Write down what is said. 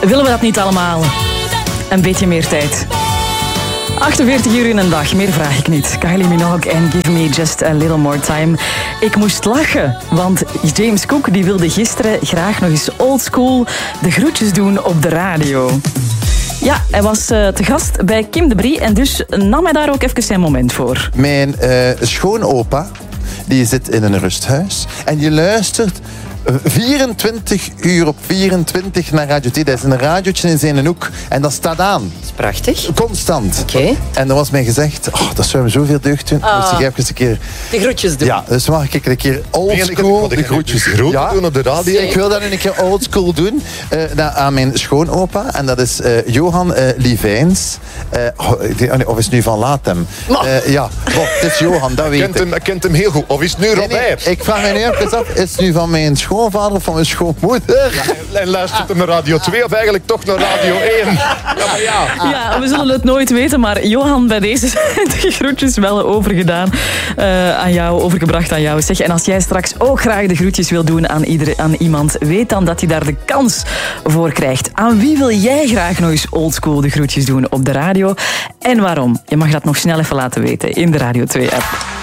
Willen we dat niet allemaal? Een beetje meer tijd. 48 uur in een dag, meer vraag ik niet. Kylie Minogue en Give Me Just a Little More Time. Ik moest lachen, want James Cook die wilde gisteren graag nog eens oldschool de groetjes doen op de radio. Ja, hij was te gast bij Kim de Brie en dus nam hij daar ook even zijn moment voor. Mijn schoonopa, die zit in een rusthuis en die luistert 24 uur op 24 naar Radio T. Dat is een radiotje in zijn hoek en dat staat aan. Dat is prachtig. Constant. Oké. En er was mij gezegd, dat zou me zoveel deugd doen. Moest ik even een keer... De groetjes doen. Ja, dus mag ik een keer oldschool de groetjes doen op de radio? Ik wil dat nu een keer oldschool doen aan mijn schoonopa. En dat is Johan Livijns. Of is het nu van Latem? Ja, het is Johan, dat weet ik. Ik kent hem heel goed. Of is het nu Robert? Ik vraag me nu even af, is het nu van mijn schoonvader of van mijn schoonmoeder? Ja, en luistert hem naar Radio 2 of eigenlijk toch naar Radio 1? Ja, we zullen het nooit weten, maar Johan, bij deze zijn de groetjes wel overgedaan aan jou, overgebracht aan jou. Zeg, en als jij straks ook graag de groetjes wil doen aan iemand, weet dan dat je daar de kans voor krijgt. Aan wie wil jij graag nog eens oldschool de groetjes doen op de radio? En waarom? Je mag dat nog snel even laten weten in de Radio 2-app.